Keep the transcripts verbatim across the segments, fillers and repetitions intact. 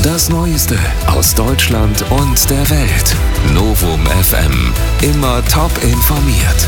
Das Neueste aus Deutschland und der Welt. Novum F M. Immer top informiert.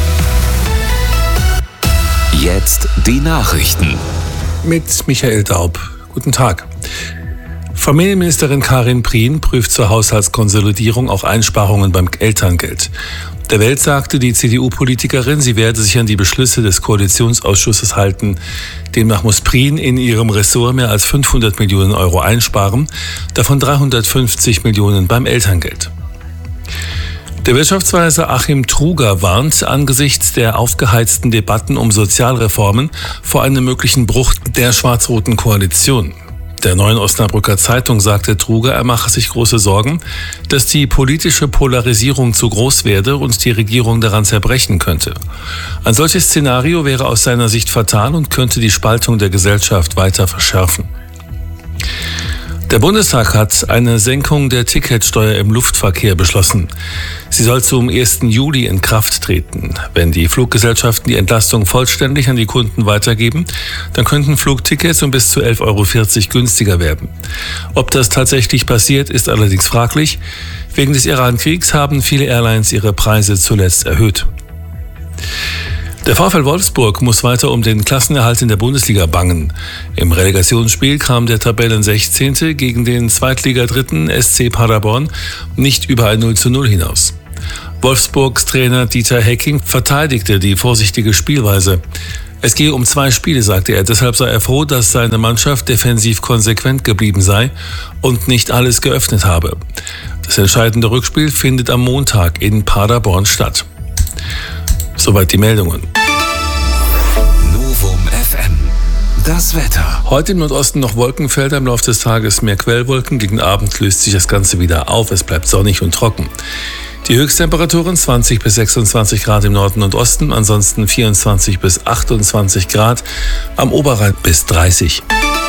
Jetzt die Nachrichten. Mit Michael Daub. Guten Tag. Familienministerin Karin Prien prüft zur Haushaltskonsolidierung auch Einsparungen beim Elterngeld. Der Welt sagte die C D U-Politikerin, sie werde sich an die Beschlüsse des Koalitionsausschusses halten. Demnach muss Prien in ihrem Ressort mehr als fünfhundert Millionen Euro einsparen, davon dreihundertfünfzig Millionen beim Elterngeld. Der Wirtschaftsweise Achim Truger warnt angesichts der aufgeheizten Debatten um Sozialreformen vor einem möglichen Bruch der schwarz-roten Koalition. Der Neuen Osnabrücker Zeitung sagte Truger, er mache sich große Sorgen, dass die politische Polarisierung zu groß werde und die Regierung daran zerbrechen könnte. Ein solches Szenario wäre aus seiner Sicht fatal und könnte die Spaltung der Gesellschaft weiter verschärfen. Der Bundestag hat eine Senkung der Ticketsteuer im Luftverkehr beschlossen. Sie soll zum ersten Juli in Kraft treten. Wenn die Fluggesellschaften die Entlastung vollständig an die Kunden weitergeben, dann könnten Flugtickets um bis zu elf Euro vierzig günstiger werden. Ob das tatsächlich passiert, ist allerdings fraglich. Wegen des Iran-Kriegs haben viele Airlines ihre Preise zuletzt erhöht. Der VfL Wolfsburg muss weiter um den Klassenerhalt in der Bundesliga bangen. Im Relegationsspiel kam der Tabellensechzehnte gegen den Zweitligadritten S C Paderborn nicht über ein null zu null hinaus. Wolfsburgs Trainer Dieter Hecking verteidigte die vorsichtige Spielweise. Es gehe um zwei Spiele, sagte er, deshalb sei er froh, dass seine Mannschaft defensiv konsequent geblieben sei und nicht alles geöffnet habe. Das entscheidende Rückspiel findet am Montag in Paderborn statt. Soweit die Meldungen. Novum F M. Das Wetter. Heute im Nordosten noch Wolkenfelder, im Laufe des Tages mehr Quellwolken. Gegen Abend löst sich das Ganze wieder auf. Es bleibt sonnig und trocken. Die Höchsttemperaturen zwanzig bis sechsundzwanzig Grad im Norden und Osten, ansonsten vierundzwanzig bis achtundzwanzig Grad, am Oberrhein bis dreißig.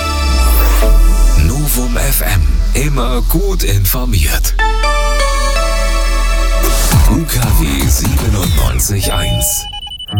Novum F M. Immer gut informiert. U K W siebenundneunzig Komma eins